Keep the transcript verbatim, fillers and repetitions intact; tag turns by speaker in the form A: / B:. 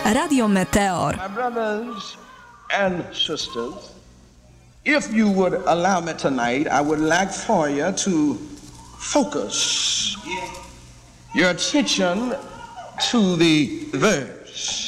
A: Radio Meteor.
B: My brothers and sisters, if you would allow me tonight, I would like for you to focus your attention to the verse.